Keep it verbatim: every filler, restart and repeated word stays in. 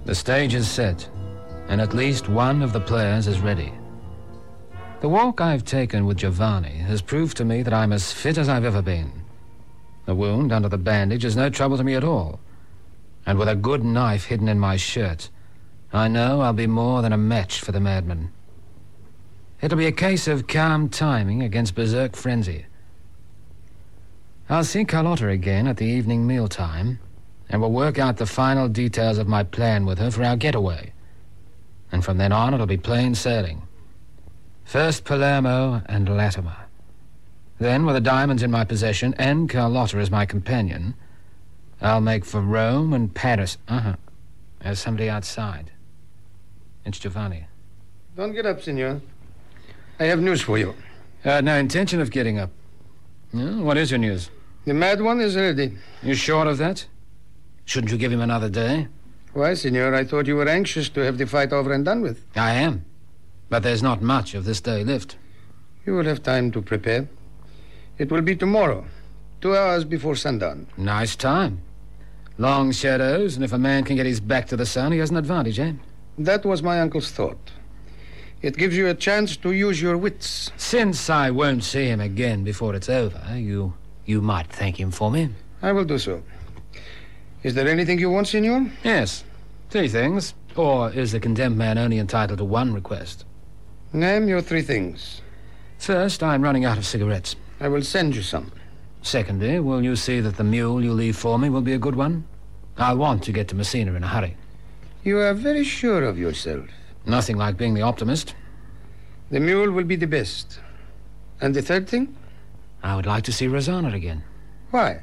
The stage is set, and at least one of the players is ready. The walk I've taken with Giovanni has proved to me that I'm as fit as I've ever been. The wound under the bandage is no trouble to me at all. And with a good knife hidden in my shirt, I know I'll be more than a match for the madman. It'll be a case of calm timing against berserk frenzy. I'll see Carlotta again at the evening mealtime, and we'll work out the final details of my plan with her for our getaway. And from then on, it'll be plain sailing. First Palermo and Latimer. Then, with the diamonds in my possession and Carlotta as my companion, I'll make for Rome and Paris. Uh-huh. There's somebody outside. It's Giovanni. Don't get up, senor. I have news for you. I had no intention of getting up. Well, what is your news? The mad one is ready. You sure of that? Shouldn't you give him another day? Why, senor, I thought you were anxious to have the fight over and done with. I am. But there's not much of this day left. You will have time to prepare. It will be tomorrow, two hours before sundown. Nice time. Long shadows, and if a man can get his back to the sun, he has an advantage, eh? That was my uncle's thought. It gives you a chance to use your wits. Since I won't see him again before it's over, you you might thank him for me. I will do so. Is there anything you want, senor? Yes. Three things. Or is the condemned man only entitled to one request? Name your three things. First, I'm running out of cigarettes. I will send you some. Secondly, will you see that the mule you leave for me will be a good one? I want to get to Messina in a hurry. You are very sure of yourself. Nothing like being the optimist. The mule will be the best. And the third thing? I would like to see Rosanna again. Why?